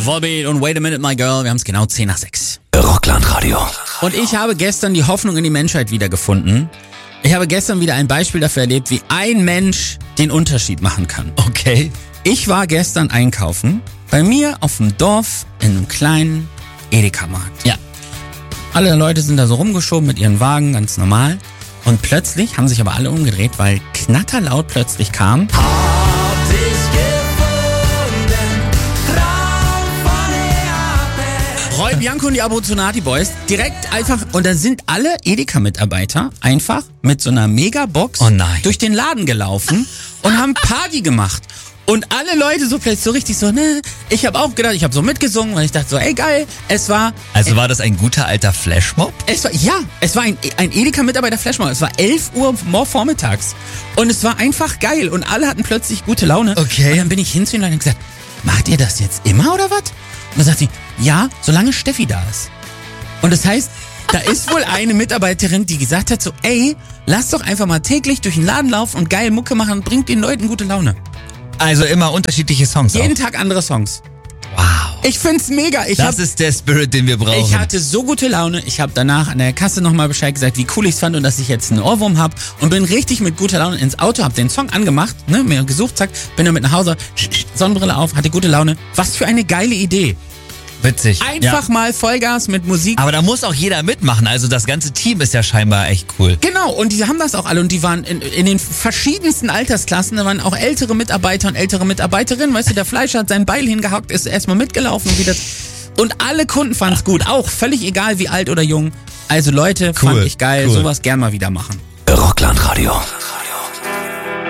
Volbeat und Wait a Minute, My Girl. Wir haben es genau 10 nach 6. Rockland-Radio. Und ich habe gestern die Hoffnung in die Menschheit wiedergefunden. Ich habe gestern wieder ein Beispiel dafür erlebt, wie ein Mensch den Unterschied machen kann. Okay. Ich war gestern einkaufen, bei mir auf dem Dorf in einem kleinen Edeka-Markt. Ja. Alle Leute sind da so rumgeschoben mit ihren Wagen, ganz normal. Und plötzlich haben sich aber alle umgedreht, weil knatterlaut plötzlich kam: Roy Bianco und die Abruzzonati Boys. Direkt einfach, und da sind alle Edeka-Mitarbeiter einfach mit so einer Megabox durch den Laden gelaufen und haben Party gemacht. Und alle Leute so plötzlich so richtig so, ne, ich habe auch gedacht, ich habe so mitgesungen, weil ich dachte so, ey geil, es war... Also war das ein guter alter Flashmob? Es war ein Edeka-Mitarbeiter-Flashmob. Es war 11 Uhr vormittags. Und es war einfach geil und alle hatten plötzlich gute Laune. Okay. Und dann bin ich hin zu den Leuten und gesagt, macht ihr das jetzt immer oder was? Und dann sagt sie, ja, solange Steffi da ist. Und das heißt, da ist wohl eine Mitarbeiterin, die gesagt hat so, ey, lass doch einfach mal täglich durch den Laden laufen und geil Mucke machen und bringt den Leuten gute Laune. Also immer unterschiedliche Songs. Jeden Tag andere Songs. Wow. Ich find's mega. Das ist der Spirit, den wir brauchen. Ich hatte so gute Laune. Ich habe danach an der Kasse nochmal Bescheid gesagt, wie cool ich's fand und dass ich jetzt einen Ohrwurm habe und bin richtig mit guter Laune ins Auto, hab den Song angemacht, ne, mir gesucht, zack, bin dann mit nach Hause, Sonnenbrille auf, hatte gute Laune. Was für eine geile Idee. Witzig. Einfach mal Vollgas mit Musik. Aber da muss auch jeder mitmachen. Also das ganze Team ist ja scheinbar echt cool. Genau, und die haben das auch alle und die waren in den verschiedensten Altersklassen. Da waren auch ältere Mitarbeiter und ältere Mitarbeiterinnen. Weißt du, der Fleischer hat sein Beil hingehackt, ist erstmal mitgelaufen. Und alle Kunden fanden es gut. Auch völlig egal, wie alt oder jung. Also Leute, fand ich geil. Sowas gern mal wieder machen. Rockland-Radio.